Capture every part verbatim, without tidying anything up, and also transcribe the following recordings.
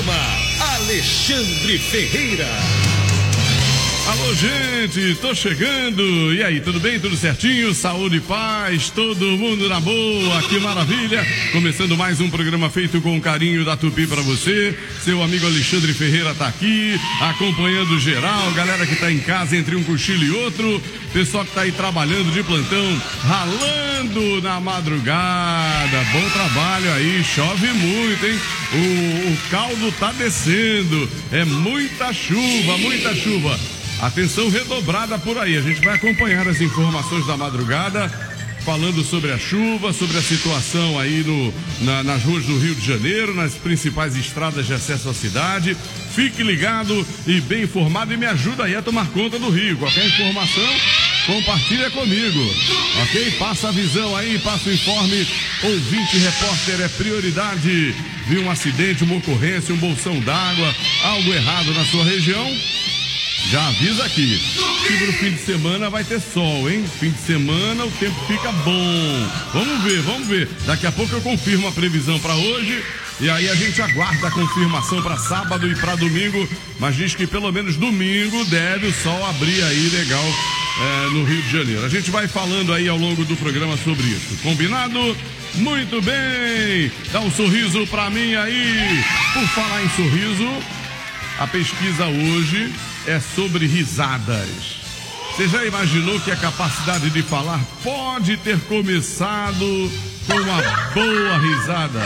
programa Alexandre Ferreira. Alô, gente, tô chegando. E aí, tudo bem? Tudo certinho? Saúde e paz, todo mundo na boa, que maravilha. Começando mais um programa feito com carinho da Tupi pra você. Seu amigo Alexandre Ferreira tá aqui, acompanhando geral, galera que tá em casa entre um cochilo e outro, pessoal que tá aí trabalhando de plantão, ralando na madrugada. Bom trabalho aí, chove muito, hein? O, o caldo tá descendo, é muita chuva, muita chuva. Atenção redobrada por aí, a gente vai acompanhar as informações da madrugada, falando sobre a chuva, sobre a situação aí no, na, nas ruas do Rio de Janeiro, nas principais estradas de acesso à cidade. Fique ligado e bem informado e me ajuda aí a tomar conta do Rio. Qualquer informação, compartilha comigo, ok? Passa a visão aí, passa o informe. Ouvinte, repórter é prioridade. Viu um acidente, uma ocorrência, um bolsão d'água, algo errado na sua região? Já avisa aqui, que no fim de semana vai ter sol, hein? Fim de semana o tempo fica bom. Vamos ver, vamos ver. Daqui a pouco eu confirmo a previsão para hoje. E aí a gente aguarda a confirmação para sábado e para domingo. Mas diz que pelo menos domingo deve o sol abrir aí legal é, no Rio de Janeiro. A gente vai falando aí ao longo do programa sobre isso. Combinado? Muito bem. Dá um sorriso para mim aí. Por falar em sorriso, a pesquisa hoje é sobre risadas. Você já imaginou que a capacidade de falar pode ter começado com uma boa risada?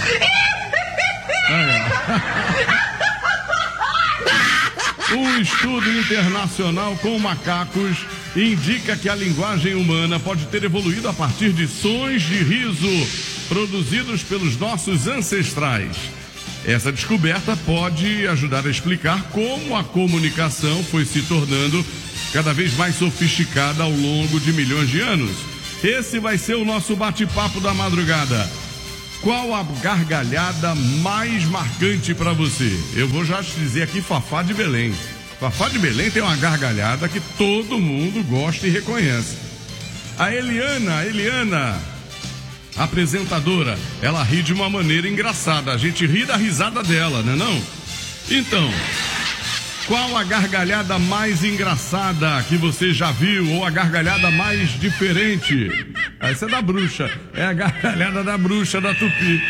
É. Um estudo internacional com macacos indica que a linguagem humana pode ter evoluído a partir de sons de riso produzidos pelos nossos ancestrais. Essa descoberta pode ajudar a explicar como a comunicação foi se tornando cada vez mais sofisticada ao longo de milhões de anos. Esse vai ser o nosso bate-papo da madrugada. Qual a gargalhada mais marcante para você? Eu vou já te dizer aqui, Fafá de Belém. Fafá de Belém tem uma gargalhada que todo mundo gosta e reconhece. A Eliana, a Eliana... apresentadora, ela ri de uma maneira engraçada. A gente ri da risada dela, né não? Então, qual a gargalhada mais engraçada que você já viu? Ou a gargalhada mais diferente? Essa é da bruxa. É a gargalhada da bruxa da Tupi.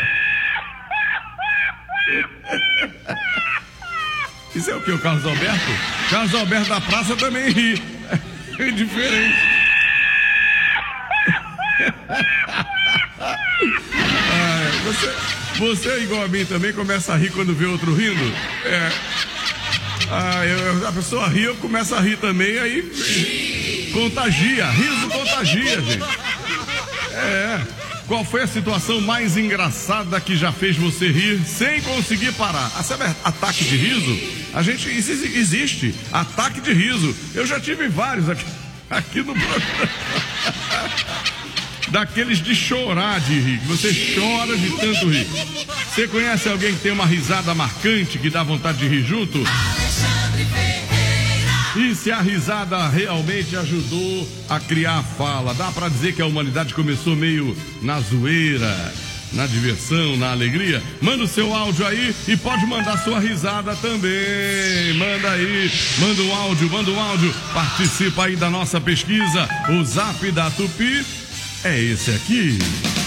Isso é o que? O Carlos Alberto? Carlos Alberto da Praça também ri. É diferente. Ah, você, você é igual a mim também, começa a rir quando vê outro rindo? É. Ah, eu, a pessoa ri, eu começo a rir também, aí contagia, riso contagia, gente. É. Qual foi a situação mais engraçada que já fez você rir sem conseguir parar? Ah, sabe ataque de riso? A gente, isso existe, ataque de riso. Eu já tive vários aqui, aqui no programa. Daqueles de chorar de rir, que você chora de tanto rir. Você conhece alguém que tem uma risada marcante, que dá vontade de rir junto? E se a risada realmente ajudou a criar a fala? Dá pra dizer que a humanidade começou meio na zoeira, na diversão, na alegria? Manda o seu áudio aí e pode mandar sua risada também. Manda aí, manda um áudio, manda um áudio. Participa aí da nossa pesquisa. O Zap da Tupi é esse aqui.